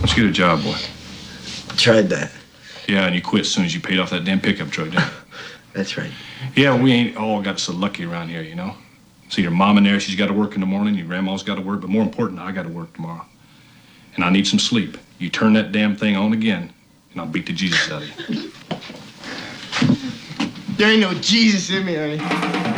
Let's get a job, boy. Tried that. Yeah, and you quit as soon as you paid off that damn pickup truck, didn't you? That's right. Yeah, we ain't all got so lucky around here, you know? See, your mom in there, she's got to work in the morning, your grandma's got to work, but more important, I got to work tomorrow. And I need some sleep. You turn that damn thing on again, and I'll beat the Jesus out of you. There ain't no Jesus in me, honey.